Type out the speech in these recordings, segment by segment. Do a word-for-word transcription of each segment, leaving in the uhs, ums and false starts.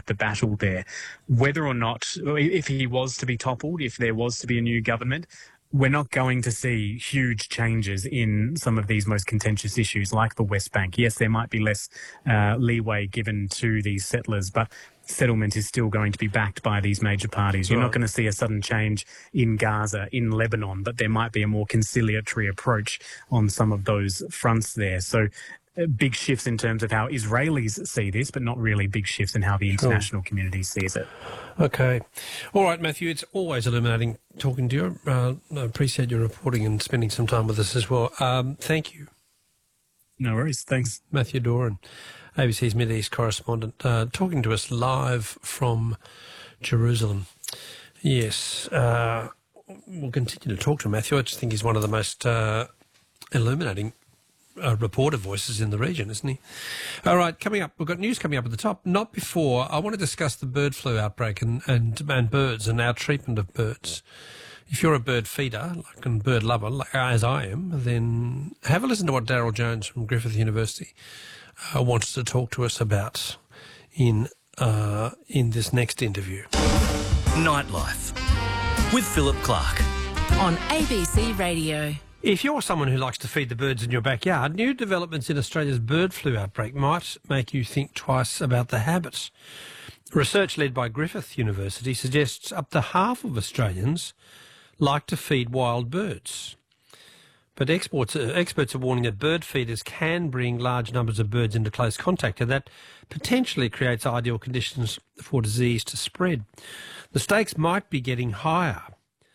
the battle there. Whether or not, if he was to be toppled, if there was to be a new government, we're not going to see huge changes in some of these most contentious issues like the West Bank. Yes, there might be less uh, leeway given to these settlers, but settlement is still going to be backed by these major parties. You're right. not going to see a sudden change in Gaza, in Lebanon, but there might be a more conciliatory approach on some of those fronts there. So uh, big shifts in terms of how Israelis see this, but not really big shifts in how the international sure. community sees it. Okay. All right, Matthew, it's always illuminating talking to you. Uh, I appreciate your reporting and spending some time with us as well. Um, thank you. No worries. Thanks. Matthew Doran, A B C's Mid East correspondent, uh, talking to us live from Jerusalem. Yes, uh, we'll continue to talk to Matthew. I just think he's one of the most uh, illuminating Uh, reporter voices in the region, isn't he? All right, coming up, we've got news coming up at the top. Not before, I want to discuss the bird flu outbreak and, and, and birds and our treatment of birds. If you're a bird feeder like, and bird lover, like, as I am, then have a listen to what Daryl Jones from Griffith University uh, wants to talk to us about in, uh, in this next interview. Nightlife with Philip Clark on A B C Radio. If you're someone who likes to feed the birds in your backyard, new developments in Australia's bird flu outbreak might make you think twice about the habit. Research led by Griffith University suggests up to half of Australians like to feed wild birds. But experts, uh, experts are warning that bird feeders can bring large numbers of birds into close contact, and that potentially creates ideal conditions for disease to spread. The stakes might be getting higher.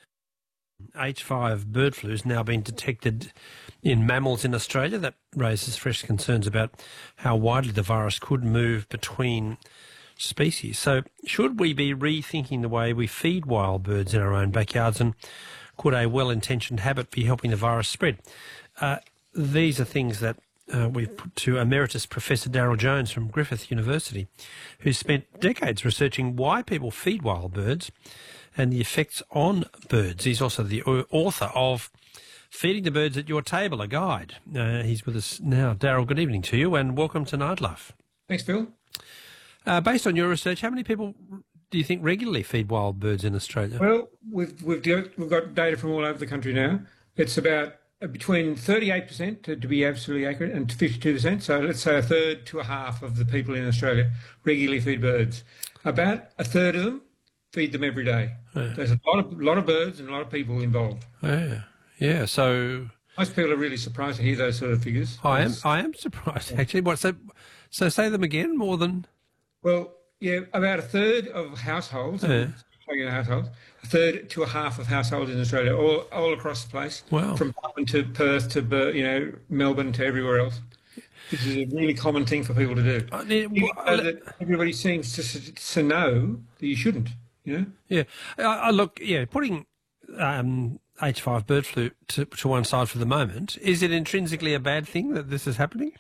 H five bird flu has now been detected in mammals in Australia. That raises fresh concerns about how widely the virus could move between species. So should we be rethinking the way we feed wild birds in our own backyards, and could a well-intentioned habit be helping the virus spread? Uh, these are things that uh, we've put to Emeritus Professor Daryl Jones from Griffith University, who's spent decades researching why people feed wild birds and the effects on birds. He's also the author of Feeding the Birds at Your Table, a guide. Uh, he's with us now. Daryl, good evening to you and welcome to Nightlife. Thanks, Phil. Uh, based on your research, how many people do you think regularly feed wild birds in Australia? Well, we've, we've, we've got data from all over the country now. It's about between thirty-eight percent, to, to be absolutely accurate, and fifty-two percent. So let's say a third to a half of the people in Australia regularly feed birds. About a third of them feed them every day. Yeah. There's a lot of lot of birds and a lot of people involved. Yeah, yeah. So most people are really surprised to hear those sort of figures. I am. I am surprised actually. What? So, so say them again. More than. Well, yeah, about a third of households. Yeah. Households, a third to a half of households in Australia, all all across the place. Wow. From Darwin to Perth to you know Melbourne to everywhere else. This is a really common thing for people to do. Uh, well, uh, that everybody seems to to know that you shouldn't. You know? Yeah. I, I look. Yeah. Putting um, H five bird flu to, to one side for the moment, is it intrinsically a bad thing that this is happening?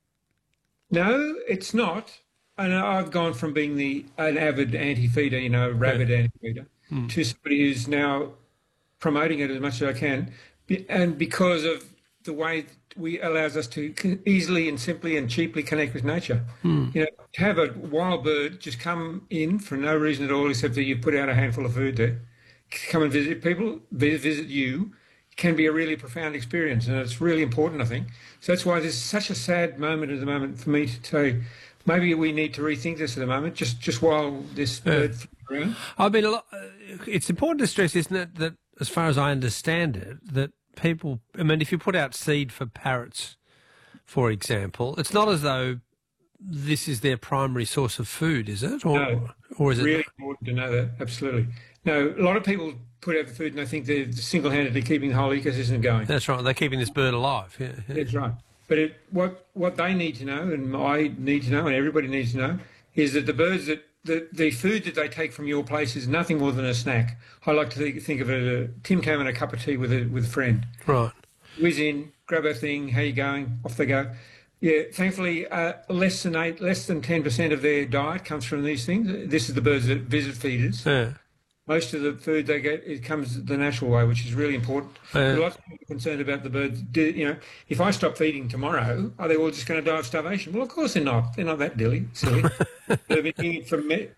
No, it's not. And I've gone from being the an avid anti-feeder, you know, rabid yeah. anti-feeder, hmm. to somebody who's now promoting it as much as I can, and because of the way we allows us to easily and simply and cheaply connect with nature. Hmm. You know, to have a wild bird just come in for no reason at all, except that you put out a handful of food there, come and visit people, visit you, can be a really profound experience, and it's really important, I think. So that's why this is such a sad moment at the moment for me to say, maybe we need to rethink this at the moment, just just while this bird yeah. flies around. I mean, a lot, uh, it's important to stress, isn't it, that as far as I understand it, that people, I mean, if you put out seed for parrots, for example, it's not as though this is their primary source of food, is it? Or, no, or is it really important to know that, absolutely. No, a lot of people put out the food and I think they're single-handedly keeping the whole ecosystem going. That's right, they're keeping this bird alive. Yeah, yeah. That's right. But it, what what they need to know, and I need to know, and everybody needs to know, is that the birds that the, the food that they take from your place is nothing more than a snack. I like to think, think of it as a Tim Tam and a cup of tea with a with a friend. Right. Whiz in, grab a thing. How you going? Off they go. Yeah. Thankfully, uh, less than eight, less than ten percent of their diet comes from these things. This is the birds that visit feeders. Yeah. Most of the food they get, it comes the natural way, which is really important. Yeah. Lots of people are concerned about the birds. Do, you know, if I stop feeding tomorrow, are they all just going to die of starvation? Well, of course they're not. They're not that dilly, silly. They've been eating for